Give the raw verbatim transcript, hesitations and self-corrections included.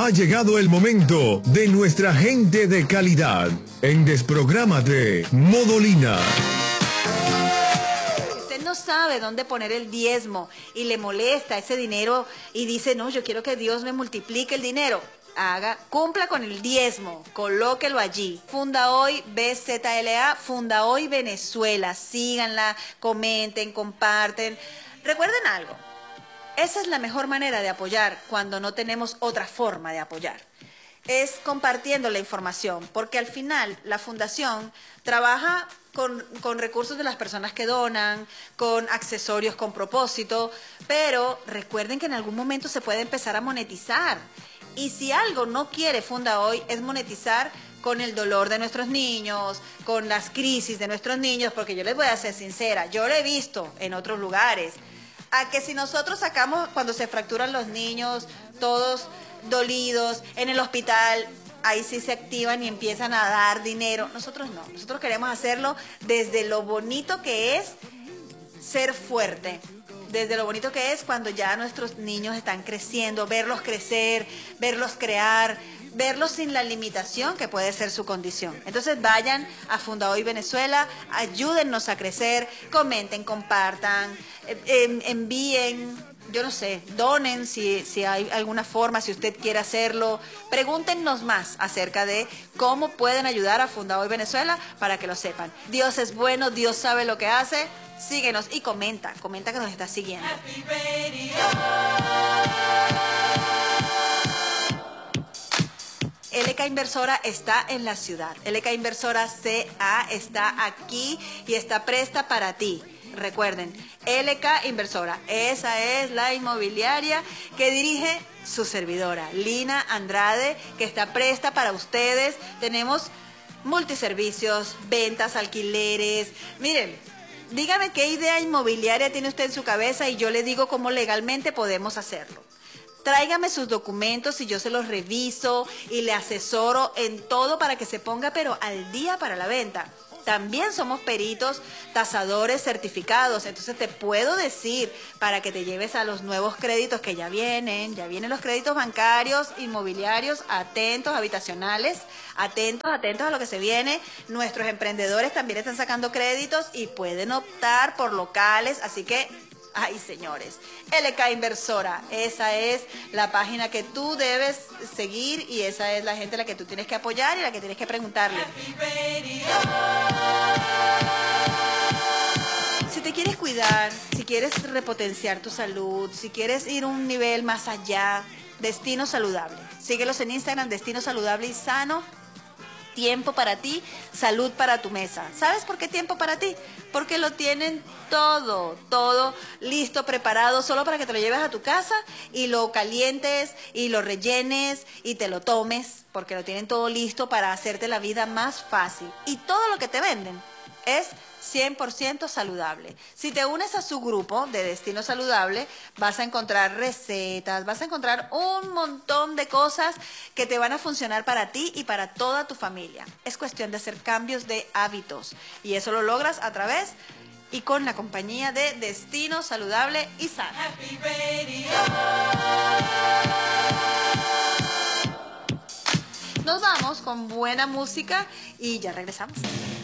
Ha llegado el momento de nuestra gente de calidad en Desprográmate Modolina. Usted no sabe dónde poner el diezmo y le molesta ese dinero y dice, no, yo quiero que Dios me multiplique el dinero. Haga, cumpla con el diezmo, colóquelo allí. Funda Hoy B Z L A, Funda Hoy Venezuela. Síganla, comenten, comparten. Recuerden algo. Esa es la mejor manera de apoyar cuando no tenemos otra forma de apoyar. Es compartiendo la información, porque al final la fundación trabaja con, con recursos de las personas que donan, con accesorios con propósito, pero recuerden que en algún momento se puede empezar a monetizar. Y si algo no quiere Funda Hoy es monetizar con el dolor de nuestros niños, con las crisis de nuestros niños, porque yo les voy a ser sincera, yo lo he visto en otros lugares. A que si nosotros sacamos cuando se fracturan los niños, todos dolidos, en el hospital, ahí sí se activan y empiezan a dar dinero. Nosotros no, nosotros queremos hacerlo desde lo bonito que es ser fuerte, desde lo bonito que es cuando ya nuestros niños están creciendo, verlos crecer, verlos crear, verlos sin la limitación que puede ser su condición. Entonces vayan a Funda Hoy Venezuela, ayúdennos a crecer, comenten, compartan, eh, envíen, yo no sé, donen si, si hay alguna forma, si usted quiere hacerlo. Pregúntenos más acerca de cómo pueden ayudar a Funda Hoy Venezuela para que lo sepan. Dios es bueno, Dios sabe lo que hace. Síguenos y comenta, comenta que nos estás siguiendo. L K Inversora está en la ciudad. L K Inversora C A está aquí y está presta para ti. Recuerden, L K Inversora, esa es la inmobiliaria que dirige su servidora, Lina Andrade, que está presta para ustedes. Tenemos multiservicios, ventas, alquileres. Miren, dígame qué idea inmobiliaria tiene usted en su cabeza y yo le digo cómo legalmente podemos hacerlo. Tráigame sus documentos y yo se los reviso y le asesoro en todo para que se ponga pero al día para la venta. También somos peritos, tasadores certificados, entonces te puedo decir para que te lleves a los nuevos créditos que ya vienen, ya vienen los créditos bancarios, inmobiliarios, atentos, habitacionales, atentos, atentos a lo que se viene. Nuestros emprendedores también están sacando créditos y pueden optar por locales, así que... Ay, señores, L K Inversora, esa es la página que tú debes seguir y esa es la gente a la que tú tienes que apoyar y a la que tienes que preguntarle. Si te quieres cuidar, si quieres repotenciar tu salud, si quieres ir a un nivel más allá, Destino Saludable. Síguelos en Instagram, Destino Saludable y Sano. Tiempo para ti, salud para tu mesa. ¿Sabes por qué tiempo para ti? Porque lo tienen todo, todo listo, preparado, solo para que te lo lleves a tu casa y lo calientes y lo rellenes y te lo tomes, porque lo tienen todo listo para hacerte la vida más fácil. Y todo lo que te venden es cien por ciento saludable. Si te unes a su grupo de Destino Saludable, vas a encontrar recetas, vas a encontrar un montón de cosas que te van a funcionar para ti y para toda tu familia. Es cuestión de hacer cambios de hábitos y eso lo logras a través y con la compañía de Destino Saludable y Sano. Nos vamos con buena música y ya regresamos.